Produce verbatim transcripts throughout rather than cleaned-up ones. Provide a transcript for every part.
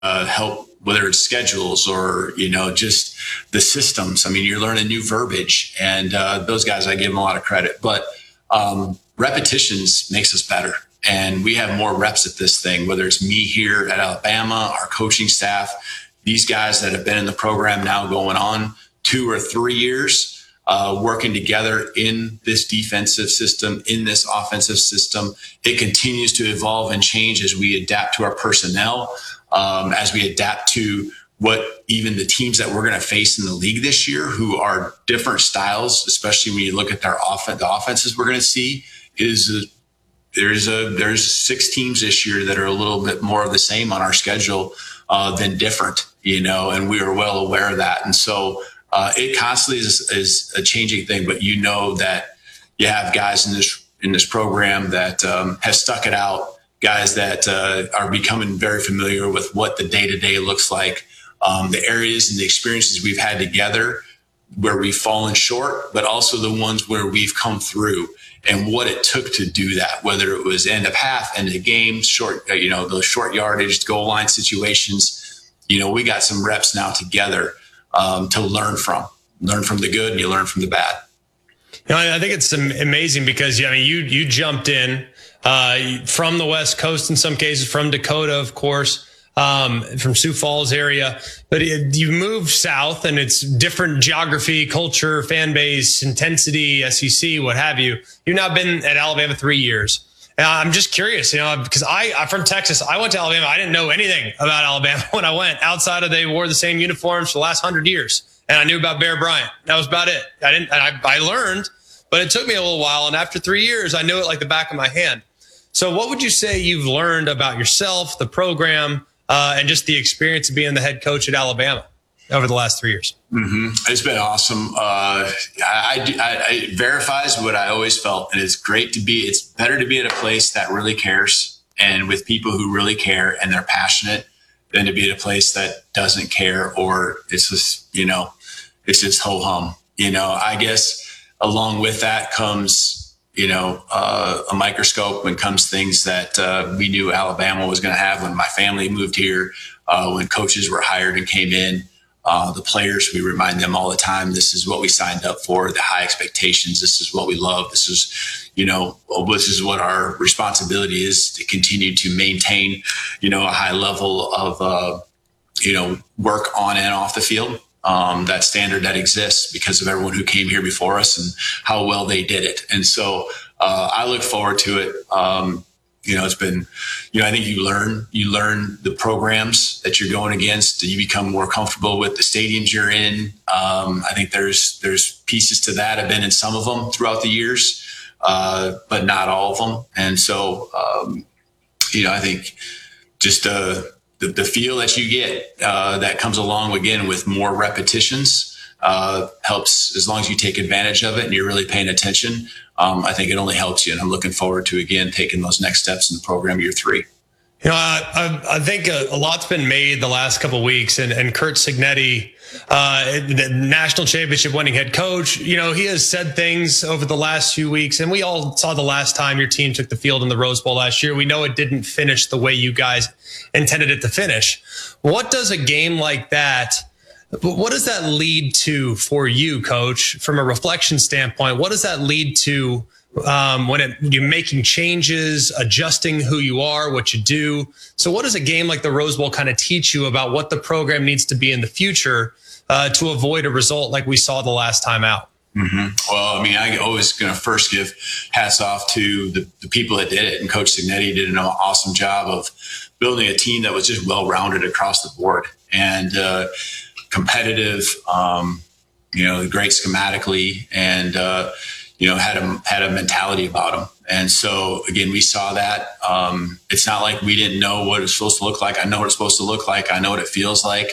uh, help, whether it's schedules or, you know, just the systems. I mean, you're learning new verbiage, and uh, those guys, I give them a lot of credit. But um, repetitions makes us better. And we have more reps at this thing, whether it's me here at Alabama, our coaching staff, these guys that have been in the program now going on two or three years, uh, working together in this defensive system, in this offensive system. It continues to evolve and change as we adapt to our personnel, um, as we adapt to what even the teams that we're going to face in the league this year, who are different styles, especially when you look at their offense, the offenses we're going to see is a, there's a, there's six teams this year that are a little bit more of the same on our schedule, uh, than different, you know, and we are well aware of that. And so, uh, it constantly is, is a changing thing, but you know that you have guys in this, in this program that, um, have stuck it out, guys that, uh, are becoming very familiar with what the day to day looks like, um, the areas and the experiences we've had together where we've fallen short, but also the ones where we've come through, and what it took to do that, whether it was end of half, end of game, short, you know, those short yardage, goal line situations. You know, we got some reps now together um, to learn from, learn from the good, and you learn from the bad. You know, I think it's amazing because, I mean, you, you jumped in uh, from the West Coast in some cases, from Dakota, of course, um, from Sioux Falls area, but it, you moved south and it's different geography, culture, fan base, intensity, S E C, what have you. You've now been at Alabama three years. And I'm just curious, you know, because I, I'm from Texas. I went to Alabama. I didn't know anything about Alabama when I went, outside of they wore the same uniforms for the last hundred years. And I knew about Bear Bryant. That was about it. I didn't, I, I learned, but it took me a little while. And after three years, I knew it like the back of my hand. So what would you say you've learned about yourself, the program, Uh, and just the experience of being the head coach at Alabama over the last three years? Mm-hmm. It's been awesome. Uh, I, I, I, it verifies what I always felt. And it's great to be, it's better to be at a place that really cares and with people who really care and they're passionate than to be at a place that doesn't care, or it's just, you know, it's just ho hum. You know, I guess along with that comes, you know, uh, a microscope when comes things that uh, we knew Alabama was going to have when my family moved here, uh, when coaches were hired and came in, uh, the players, we remind them all the time, this is what we signed up for, the high expectations. This is what we love. This is, you know, this is what our responsibility is, to continue to maintain, you know, a high level of, uh, you know, work on and off the field. Um, that standard that exists because of everyone who came here before us and how well they did it. And so, uh, I look forward to it. Um, you know, it's been, you know, I think you learn, you learn the programs that you're going against. You become more comfortable with the stadiums you're in. Um, I think there's, there's pieces to that. I've been in some of them throughout the years, uh, but not all of them. And so, um, you know, I think just, uh, The, the feel that you get uh, that comes along, again, with more repetitions uh, helps, as long as you take advantage of it and you're really paying attention. Um, I think it only helps you. And I'm looking forward to, again, taking those next steps in the program year three. You know, I, I think a, a lot's been made the last couple of weeks, and, and Curt Cignetti, uh, the national championship winning head coach, you know, he has said things over the last few weeks, and we all saw the last time your team took the field in the Rose Bowl last year. We know it didn't finish the way you guys intended it to finish. What does a game like that, what does that lead to for you, Coach, from a reflection standpoint? What does that lead to um, when it, you're making changes, adjusting who you are, what you do? So what does a game like the Rose Bowl kind of teach you about what the program needs to be in the future uh, to avoid a result like we saw the last time out? Mm-hmm. Well, I mean, I always going to first give hats off to the, the people that did it. And Coach Cignetti did an awesome job of building a team that was just well-rounded across the board and uh, competitive, um, you know, great schematically, and, uh, you know, had a, had a mentality about them. And so, again, we saw that. Um, it's not like we didn't know what it's supposed to look like. I know what it's supposed to look like. I know what it feels like.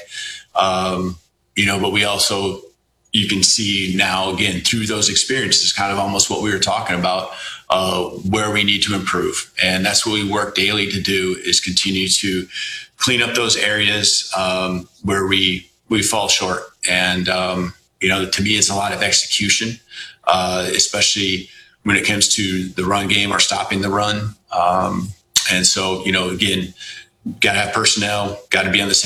Um, you know, but we also, you can see now, again, through those experiences, kind of almost what we were talking about, uh, where we need to improve. And that's what we work daily to do, is continue to clean up those areas, um, where we, we fall short. And, um, you know, to me, it's a lot of execution, uh, especially when it comes to the run game or stopping the run. Um, and so, you know, again, got to have personnel, got to be on the same